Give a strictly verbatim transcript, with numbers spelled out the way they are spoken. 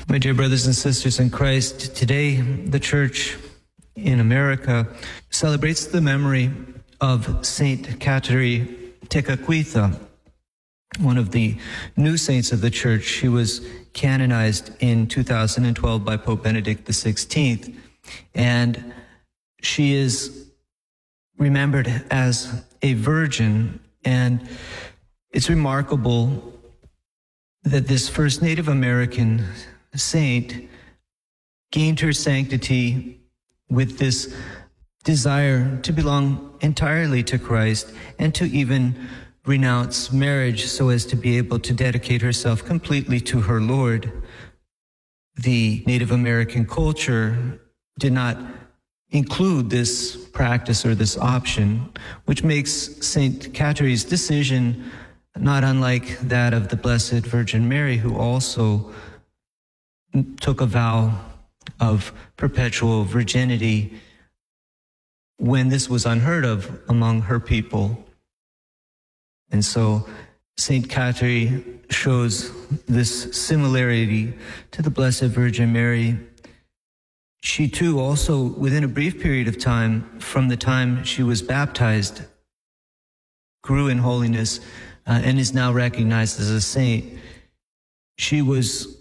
My dear brothers and sisters in Christ, today the Church in America celebrates the memory of Saint Kateri Tekakwitha, one of the new saints of the Church. She was canonized in two thousand twelve by Pope Benedict the sixteenth, and she is remembered as a virgin. And it's remarkable that this first Native American saint gained her sanctity with this desire to belong entirely to Christ and to even renounce marriage so as to be able to dedicate herself completely to her Lord. The Native American culture did not include this practice or this option, which makes Saint Kateri's decision not unlike that of the Blessed Virgin Mary, who also took a vow of perpetual virginity when this was unheard of among her people. And so Saint Kateri shows this similarity to the Blessed Virgin Mary. She too also, within a brief period of time, from the time she was baptized, grew in holiness uh, and is now recognized as a saint. She was